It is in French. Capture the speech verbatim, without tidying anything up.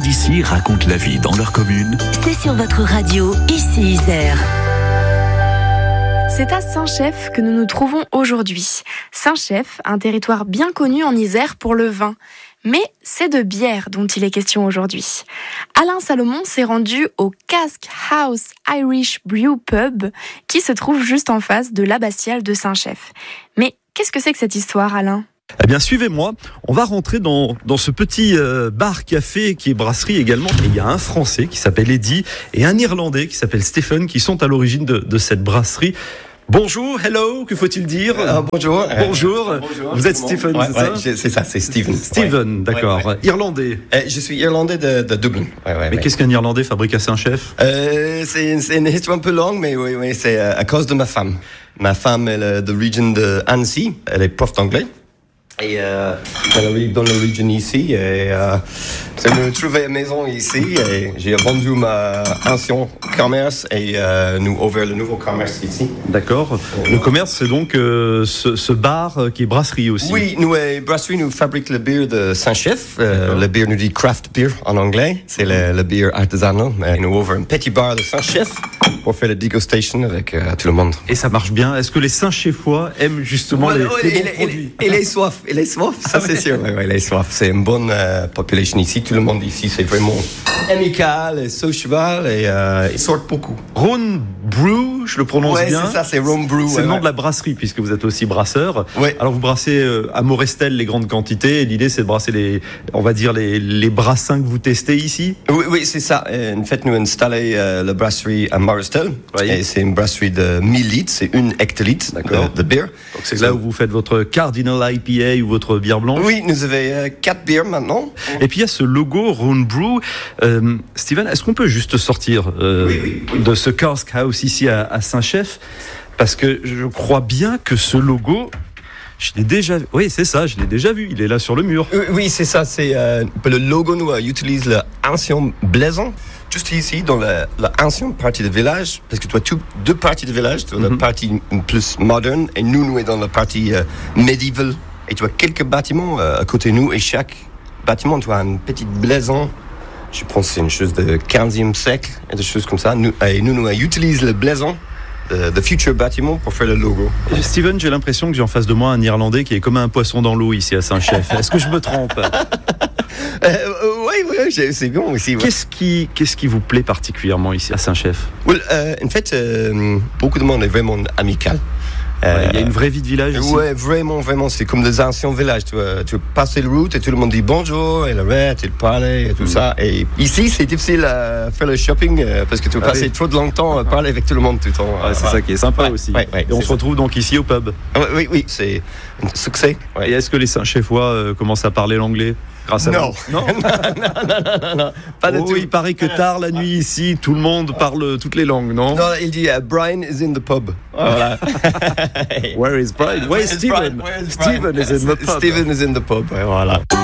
d'ici racontent la vie dans leur commune. C'est sur votre radio, ici Isère. C'est à Saint-Chef que nous nous trouvons aujourd'hui. Saint-Chef, un territoire bien connu en Isère pour le vin. Mais c'est de bière dont il est question aujourd'hui. Alain Salomon s'est rendu au Cask House Irish Brew Pub, qui se trouve juste en face de l'abbatiale de Saint-Chef. Mais qu'est-ce que c'est que cette histoire, Alain ? Eh bien, suivez-moi. On va rentrer dans, dans ce petit euh, bar-café qui est brasserie également. Et il y a un Français qui s'appelle Eddie et un Irlandais qui s'appelle Stephen qui sont à l'origine de, de cette brasserie. Bonjour, hello, que faut-il dire ? euh, Bonjour. Bonjour. Euh, bonjour. Vous êtes Stephen, ouais, c'est ça ? ouais, C'est ça, c'est Stephen. Steven, ouais. D'accord. Ouais, ouais. Irlandais. Euh, je suis irlandais de, de Dublin. Ouais, ouais, mais ouais. qu'est-ce qu'un Irlandais fabrique à Saint-Chef ? euh, c'est, c'est une histoire un peu longue, mais oui, oui, c'est à cause de ma femme. Ma femme est de l'origine de Annecy. Elle est prof d'anglais. Et euh, elle arrive dans l'origine ici et euh, j'ai me trouvé à maison ici et j'ai vendu ma ancien commerce et euh, nous ouvert le nouveau commerce ici. D'accord. Le commerce, c'est donc euh, ce, ce bar euh, qui est brasserie aussi. Oui, nous euh, brasserie, nous fabriquons le bière de Saint-Chef. Euh, le bière nous dit craft beer en anglais. C'est le, le bière artisanal. Mais nous ouvrons un petit bar de Saint-Chef pour faire la dégustation avec euh, tout le monde. Et ça marche bien. Est-ce que les Saint-Chefois aiment justement ouais, les, ouais, les bons il, produits ? Il, il est soif, il est soif, ça c'est sûr. Ouais, ouais, il est soif. C'est une bonne euh, population ici. Tout le monde ici, c'est vraiment amical et social et euh, ils sortent beaucoup. Rhone Brew, je le prononce ouais, bien. Ouais, c'est ça, c'est Rhone Brew. C'est ouais, le nom ouais. de la brasserie puisque vous êtes aussi brasseur. Ouais. Alors vous brassez euh, à Morestel les grandes quantités. Et l'idée c'est de brasser les, on va dire les, les brassins que vous testez ici. Oui, oui, c'est ça. En fait, nous installons euh, la brasserie à Morestel. Oui. Et c'est une brasserie de mille litres, c'est une hectolitre de, de bière. Donc c'est là où vous faites votre Cardinal I P A ou votre bière blanche. Oui, nous avons euh, quatre bières maintenant. Et puis il y a ce logo Rhone Brew. Euh, Steven, est-ce qu'on peut juste sortir euh, oui, oui, oui. de ce Cask House ici à, à Saint-Chef ? Parce que je crois bien que ce logo, je l'ai déjà vu. Oui, c'est ça, je l'ai déjà vu. Il est là sur le mur. Oui, oui c'est ça. C'est euh, le logo. Nous euh, utilise l'ancien blason. Juste ici, dans l'ancienne partie du village, parce que tu as tout, deux parties du village, tu as mm-hmm. la partie plus moderne, et nous, nous sommes dans la partie euh, médiévale. Et tu as quelques bâtiments euh, à côté de nous, et chaque bâtiment, tu as une petite blason. Je pense que c'est une chose du quinzième siècle, et des choses comme ça. Nous, et nous, nous utilisons le blason de, de futur bâtiment pour faire le logo. Steven, j'ai l'impression que j'ai en face de moi un Irlandais qui est comme un poisson dans l'eau ici à Saint-Chef. Est-ce que je me trompe ? Euh, oui, oui, c'est bien aussi. Ouais. Qu'est-ce qui, qu'est-ce qui vous plaît particulièrement ici à Saint-Chef ? well, euh, En fait, euh, beaucoup de monde est vraiment amical. Euh, il y a une vraie vie de village ici. Ouais, vraiment, vraiment. C'est comme des anciens villages. Tu, vois, tu passes le route et tout le monde dit bonjour, et le arrête, et le parle, et tout mm. ça. Et ici, c'est difficile à faire le shopping euh, parce que tu ah passes oui. trop de longtemps à parler avec tout le monde tout le temps. Ouais, c'est ouais. ça qui est sympa ouais, aussi. Ouais, ouais, et on se ça. retrouve donc ici au pub. Oui, oui, oui c'est un succès. Ouais. Et est-ce que les Saint-Chefois euh, commencent à parler l'anglais grâce à non. vous ? Non, non, non, non, non, pas oh, du tout. Il paraît que tard la nuit ici, tout le monde parle toutes les langues, non ? Non, il dit uh, Brian is in the pub. Voilà. Where is Brian? Where is Stephen? Brian? Stephen is in the pub. Stephen is in the pub. Ouais, voilà.